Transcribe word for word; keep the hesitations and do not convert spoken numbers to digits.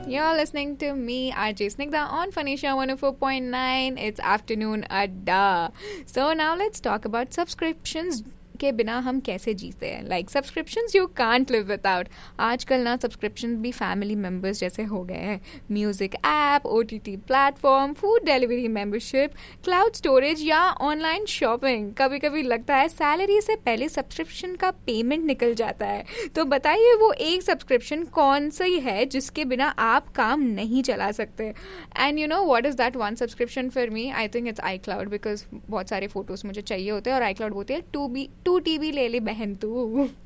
You're listening to me, R J Snigdha, on Phoenicia one oh four point nine. It's afternoon adda. So now let's talk about subscriptions के बिना हम कैसे जीते हैं. Like subscriptions you can't live without. आजकल ना subscription भी family members जैसे हो गए हैं. Music app, O T T platform, food delivery membership, cloud storage या ऑनलाइन शॉपिंग. कभी कभी लगता है सैलरी से पहले सब्सक्रिप्शन का पेमेंट निकल जाता है. तो बताइए वो एक सब्सक्रिप्शन कौन सी है जिसके बिना आप काम नहीं चला सकते. And you know what is that one subscription for me? I think it's I cloud, because बहुत सारे फोटोज़ मुझे चाहिए होते हैं और आई क्लाउड बोलते हैं टू बी टू टीवी ले ली बहन तू.